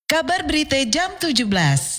Kabar Berita Jam 17.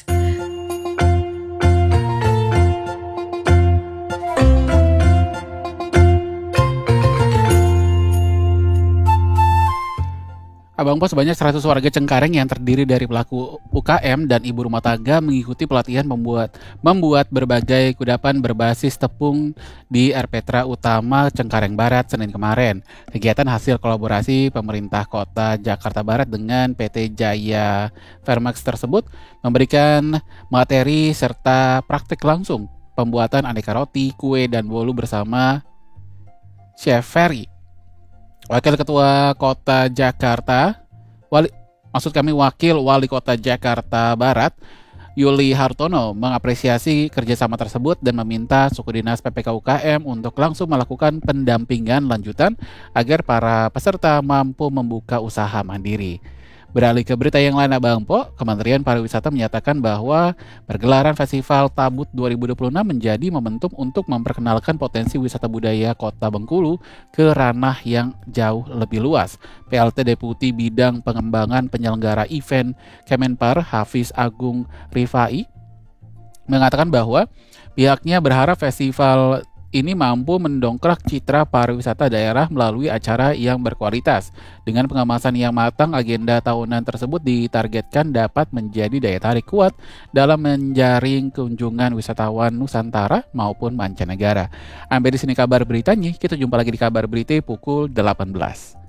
Abang Pos, sebanyak 100 warga Cengkareng yang terdiri dari pelaku UKM dan ibu rumah tangga mengikuti pelatihan membuat berbagai kudapan berbasis tepung di RPtra Utama Cengkareng Barat Senin kemarin. Kegiatan hasil kolaborasi pemerintah kota Jakarta Barat dengan PT Jaya Vermax tersebut memberikan materi serta praktik langsung pembuatan aneka roti, kue, dan bolu bersama Chef Ferry. Wakil Ketua Kota Jakarta, Wakil Wali Kota Jakarta Barat, Yuli Hartono, mengapresiasi kerjasama tersebut dan meminta suku dinas PPK UKM untuk langsung melakukan pendampingan lanjutan agar para peserta mampu membuka usaha mandiri. Beralih ke berita yang lain, Abang Po, Kementerian Pariwisata menyatakan bahwa pergelaran Festival Tabut 2026 menjadi momentum untuk memperkenalkan potensi wisata budaya Kota Bengkulu ke ranah yang jauh lebih luas. PLT Deputi Bidang Pengembangan Penyelenggara Event Kemenpar, Hafiz Agung Rifai, mengatakan bahwa pihaknya berharap festival ini mampu mendongkrak citra pariwisata daerah melalui acara yang berkualitas. Dengan pengemasan yang matang, agenda tahunan tersebut ditargetkan dapat menjadi daya tarik kuat dalam menjaring kunjungan wisatawan Nusantara maupun mancanegara. Sampai di sini kabar beritanya, kita jumpa lagi di kabar berita pukul 18.